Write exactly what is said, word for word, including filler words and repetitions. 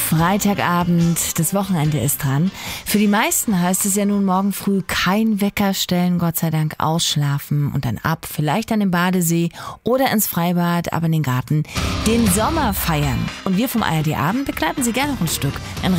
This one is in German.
Freitagabend, das Wochenende ist dran. Für die meisten heißt es ja nun morgen früh kein Wecker stellen, Gott sei Dank ausschlafen und dann ab, vielleicht an den Badesee oder ins Freibad, aber in den Garten, den Sommer feiern. Und wir vom A R D Abend begleiten Sie gerne noch ein Stück. Ein